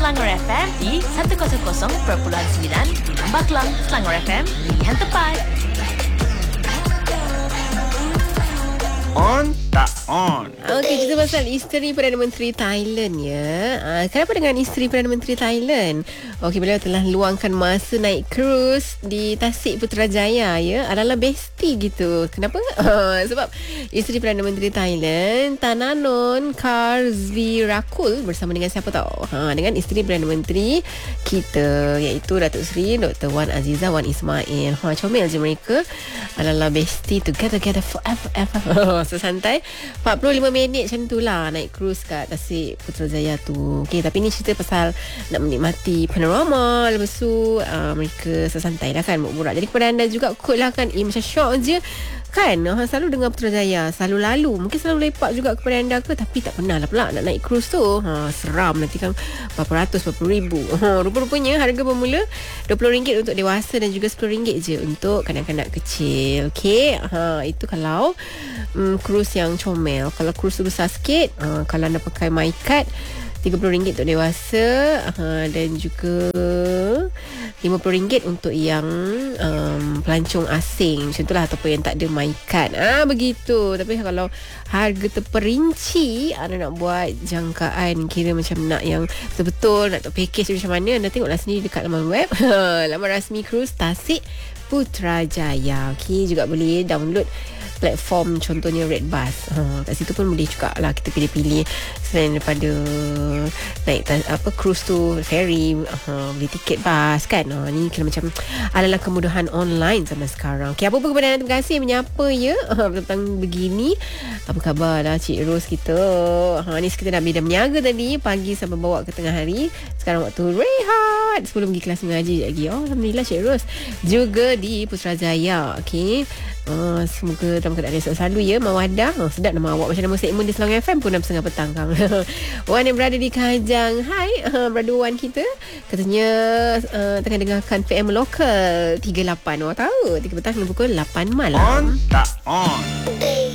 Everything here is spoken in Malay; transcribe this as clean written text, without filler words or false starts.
Selangor FM di 100.9 di Lembah Kelang, Selangor FM, pilihan tepat. On tak on. Okey, cerita pasal isteri Perdana Menteri Thailand ya. Kenapa dengan isteri Perdana Menteri Thailand? Okey, beliau telah luangkan masa naik cruise di Tasik Putrajaya ya. Adalah bestie gitu. Kenapa? Sebab isteri Perdana Menteri Thailand, Tananon Karsvirakul, bersama dengan siapa tahu? Dengan isteri Perdana Menteri kita, iaitu Datuk Seri Dr. Wan Azizah Wan Ismail. Comel je mereka. Adalah bestie together forever. Sesantai 45 minit macam tu lah naik cruise kat Tasik Putrajaya tu. Okay, tapi ni cerita pasal nak menikmati panorama. Lepas tu mereka sesantai lah kan, borak. Jadi kepada anda juga kot lah kan, macam syok je kan. Selalu dengar Putrajaya, selalu lalu, mungkin selalu lepak juga kepada anda ke, tapi tak pernah lah pula nak naik cruise tu. Seram nanti kan, berapa ratus, berapa ribu. Rupa-rupanya harga bermula RM20 untuk dewasa dan juga RM10 je untuk kanak-kanak kecil. Okay, itu kalau cruise yang comel. Kalau cruise besar sikit, kalau anda pakai MyCard, RM30 untuk dewasa, dan juga RM50 untuk yang pelancong asing, macam itulah, ataupun yang tak ada MyCard. Begitu. Tapi kalau harga terperinci, anda nak buat jangkaan, kira macam nak yang betul-betul, nak tahu package macam mana, anda tengoklah sendiri dekat laman web laman rasmi cruise Tasik Putrajaya. Okay, juga boleh download platform contohnya Redbus. Kat situ pun boleh juga lah kita pilih-pilih, selain daripada naik cruise tu, ferry, beli tiket bas kan. Ni kira macam adalah kemudahan online zaman sekarang. Okay, apa-apa kepada anda, terima kasih menyapa ya tentang begini. Apa khabar lah Cik Ros kita? Ni kita dah beda berniaga tadi pagi sampai bawa ke tengah hari. Sekarang waktu rehat sebelum pergi kelas mengaji lagi. Alhamdulillah Cik Ros juga di Putrajaya. Okay, semoga dalam keadaan esok selalu ya. Mawadah, sedap nama awak, macam nama segmen di Selangor FM pun 6.30 petang kang. Wan yang berada di Kahajang, hai brother Wan kita, katanya tengah dengarkan PM Lokal 38. Awak tahu 3 petang hingga pukul 8 malam. On tak on.